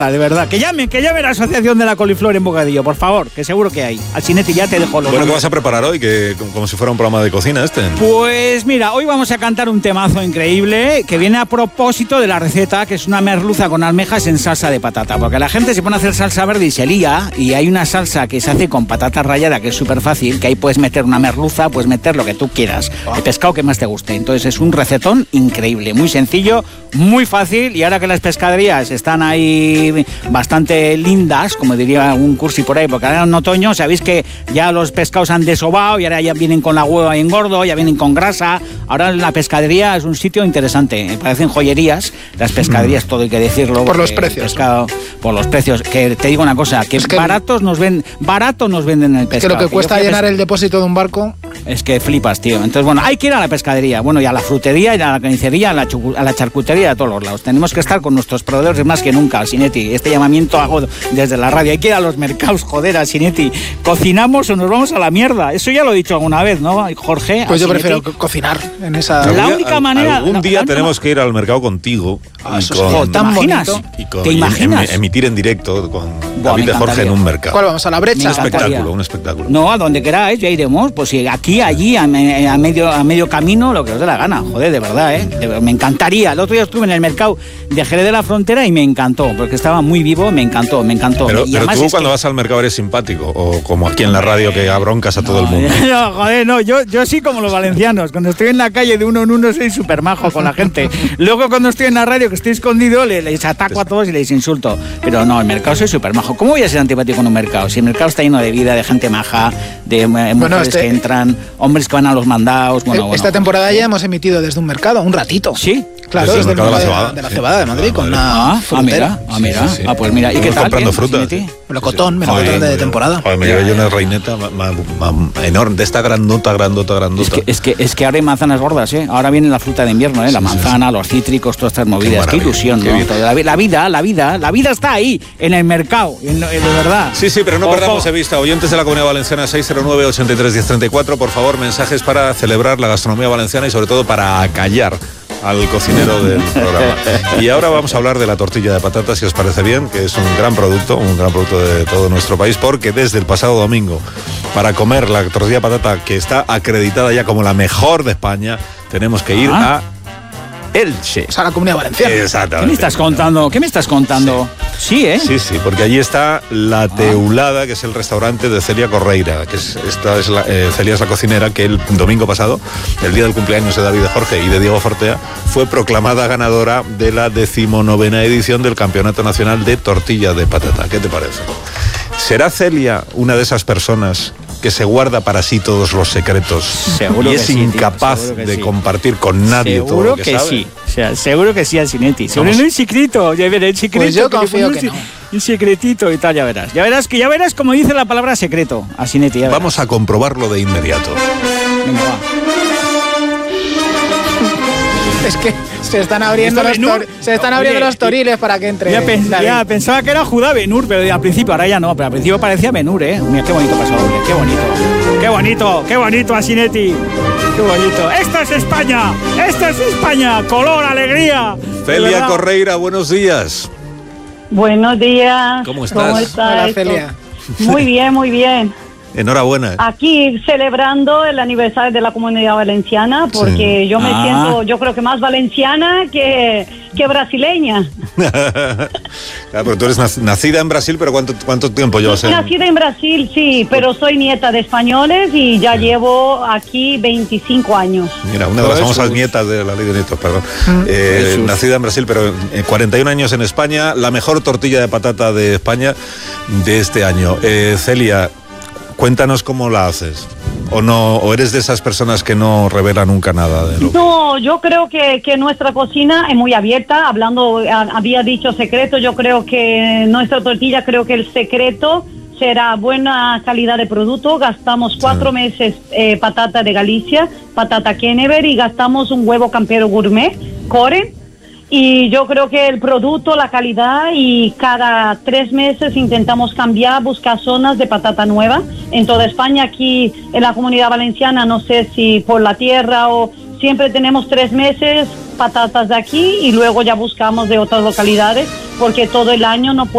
De verdad, que llame a la asociación de la coliflor en Bocadillo, por favor, que seguro que hay. Al Sinetti ya te dejo los... Bueno, ¿qué vas a preparar hoy? Que como si fuera un programa de cocina este. Pues mira, hoy vamos a cantar un temazo increíble que viene a propósito de la receta, que es una merluza con almejas en salsa de patata, porque la gente se pone a hacer salsa verde y se lía, y hay una salsa que se hace con patata rallada que es súper fácil, que ahí puedes meter una merluza, puedes meter lo que tú quieras, el pescado que más te guste. Entonces es un recetón increíble, muy sencillo, muy fácil, y ahora que las pescaderías están ahí bastante lindas, como diría un cursi por ahí, porque ahora en otoño sabéis que ya los pescados han desobado y ahora ya vienen con la hueva en gordo, ya vienen con grasa. Ahora la pescadería es un sitio interesante, me parecen joyerías las pescaderías, todo hay que decirlo. Por los precios. Pescado, por los precios, que te digo una cosa, que, barato nos venden el pescado. Es que lo que cuesta llenar el depósito de un barco... Es que flipas, tío. Entonces, bueno, hay que ir a la pescadería, bueno, y a la frutería, y a la carnicería, a la charcutería, a todos los lados. Tenemos que estar con nuestros proveedores más que nunca, Sinetti. Este llamamiento hago desde la radio. Hay que ir a los mercados, joder, Sinetti. ¿Cocinamos o nos vamos a la mierda? Eso ya lo he dicho alguna vez, ¿no, Jorge? Pues yo prefiero cocinar en esa... La única manera... Algún día tenemos que ir al mercado contigo. ¿Te imaginas? ¿Te imaginas? Emitir en directo con David de Jorge en un mercado. ¿Cuál vamos? ¿A la brecha? Un espectáculo. No, a donde queráis, ya iremos. Pues si aquí, allí, a medio camino, lo que os dé la gana. Joder, de verdad, me encantaría. El otro día estuve en el mercado de Jerez de la Frontera y me encantó, porque estaba muy vivo, me encantó. Pero tú cuando vas al mercado eres simpático, o como aquí en la radio que abroncas a todo el mundo. No, joder, no, yo sí como los valencianos. Cuando estoy en la calle de uno en uno soy súper majo con la gente. Luego cuando estoy en la radio, que estoy escondido, les ataco a todos y les insulto. Pero no, el mercado soy súper majo. ¿Cómo voy a ser antipático en un mercado? Si el mercado está lleno de vida, de gente maja, de mujeres que entran, hombres que van a los mandados. Esta temporada ya hemos emitido desde un mercado, un ratito. ¿Sí? Claro, desde el mercado de la Cebada de Madrid, con una frutera. Mira. Sí. Pues mira, ¿y qué tal? Comprando frutas. Melocotón de temporada. Me llevé yo una reineta enorme, de esta grandota. Es que ahora hay manzanas gordas, ¿eh? Ahora viene la fruta de invierno, ¿eh? La manzana, los cítricos, todas estas movidas. Qué ilusión, ¿no? La vida está ahí, en el mercado, de verdad. Sí, pero no perdamos de vista. Oyentes de la Comunidad Valenciana, 609-83-1034, por favor, mensajes para celebrar la gastronomía valenciana y sobre todo para acallar al cocinero del programa. Y ahora vamos a hablar de la tortilla de patatas, si os parece bien, que es un gran producto de todo nuestro país, porque desde el pasado domingo, para comer la tortilla de patata, que está acreditada ya como la mejor de España, tenemos que ir a Elche. O sea, la Comunidad Valenciana. Exactamente. ¿Qué me estás contando? Sí, ¿eh? Sí, porque allí está La Teulada, que es el restaurante de Celia Correira, Celia es la cocinera que el domingo pasado, el día del cumpleaños de David de Jorge y de Diego Fortea, fue proclamada ganadora de la 19ª edición del Campeonato Nacional de Tortilla de Patata. ¿Qué te parece? ¿Será Celia una de esas personas que se guarda para sí todos los secretos seguro y es incapaz de compartir con nadie todo lo que sabe? Sí. O sea, seguro que sí, Sinetti. Seguro no hay secreto, ya verás, el secreto. Pues yo confío que no. Un secretito y tal, ya verás. Ya verás como dice la palabra secreto a Sinetti. Vamos a comprobarlo de inmediato. Venga, va. Es que se están abriendo los toriles para que entre. Ya pensaba que era Judá Ben-Hur, pero al principio, ahora ya no, pero al principio parecía Ben-Hur, ¿eh? Mira qué bonito pasó, qué bonito, Sinetti. Qué bonito. ¡Esta es España! ¡Color, alegría! Celia Correira, buenos días. Buenos días. ¿Cómo estás? Hola, Celia. Muy bien. Enhorabuena. Aquí celebrando el aniversario de la Comunidad Valenciana, porque yo me siento, yo creo que más valenciana que brasileña. Claro, pero tú eres nacida en Brasil, pero ¿cuánto tiempo llevas en...? Nacida en Brasil, sí, pero soy nieta de españoles y ya llevo aquí 25 años. Mira, una de las famosas nietas de la ley de nietos, perdón. Nacida en Brasil, pero 41 años en España, la mejor tortilla de patata de España de este año. Celia, cuéntanos cómo la haces. ¿O eres de esas personas que no revelan nunca nada de lo que... No, yo creo que nuestra cocina es muy abierta. Había dicho secreto, yo creo que nuestra tortilla, creo que el secreto será buena calidad de producto. Gastamos 4 meses patata de Galicia, patata Kennever, y gastamos un huevo campero gourmet, Core. Y yo creo que el producto, la calidad, y cada 3 meses intentamos cambiar, buscar zonas de patata nueva. En toda España, aquí en la Comunidad Valenciana, no sé si por la tierra o siempre tenemos 3 meses patatas de aquí y luego ya buscamos de otras localidades, porque todo el año no